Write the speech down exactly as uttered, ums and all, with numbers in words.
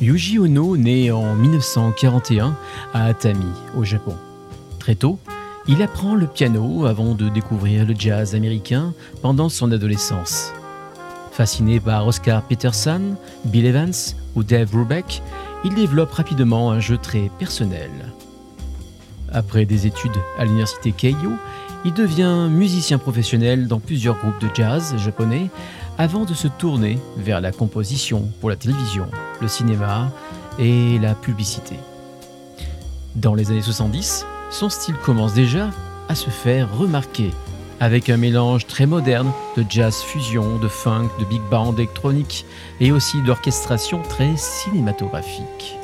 Yuji Ono naît en mille neuf cent quarante et un à Atami, au Japon. Très tôt, il apprend le piano avant de découvrir le jazz américain pendant son adolescence. Fasciné par Oscar Peterson, Bill Evans ou Dave Brubeck, il développe rapidement un jeu très personnel. Après des études à l'université Keio, il devient musicien professionnel dans plusieurs groupes de jazz japonais avant de se tourner vers la composition pour la télévision, le cinéma et la publicité. Dans les années soixante-dix, son style commence déjà à se faire remarquer, avec un mélange très moderne de jazz fusion, de funk, de big band électronique et aussi d'orchestration très cinématographique.